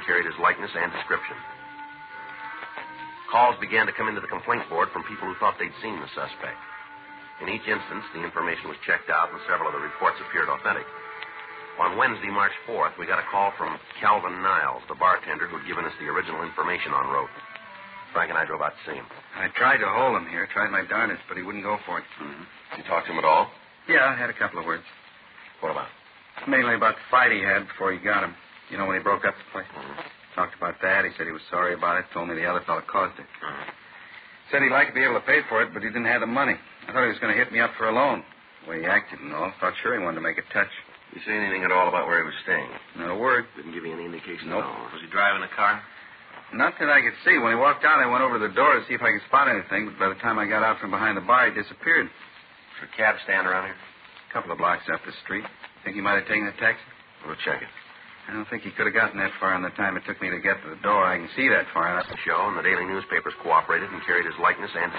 and carried his likeness and description. Calls began to come into the complaint board from people who thought they'd seen the suspect. In each instance, the information was checked out and several of the reports appeared authentic. On Wednesday, March 4th, we got a call from Calvin Niles, the bartender who'd given us the original information on Rope. Frank and I drove out to see him. I tried to hold him here, tried my darndest, but he wouldn't go for it. Mm-hmm. Did you talk to him at all? Yeah, I had a couple of words. What about? Mainly about the fight he had before he got him. You know, when he broke up the place. Mm-hmm. Talked about that. He said he was sorry about it. Told me the other fellow caused it. Mm-hmm. Said he'd like to be able to pay for it, but he didn't have the money. I thought he was going to hit me up for a loan. The way he acted and all. Thought sure he wanted to make a touch. You say anything at all about where he was staying? Not a word. Didn't give you any indication Nope. at all. Was he driving a car? Not that I could see. When he walked out, I went over to the door to see if I could spot anything, but by the time I got out from behind the bar, he disappeared. Is there a cab stand around here? A couple of blocks up the street. Think he might have taken a taxi? We'll check it. I don't think he could have gotten that far in the time it took me to get to the door. I can see that far enough. The show and the daily newspapers cooperated and carried his likeness and